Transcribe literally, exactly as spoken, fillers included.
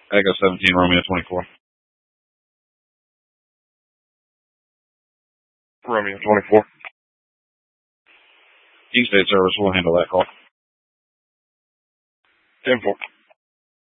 Echo seventeen, Romeo twenty-four. Romeo twenty-four. East State Service will handle that call. ten four.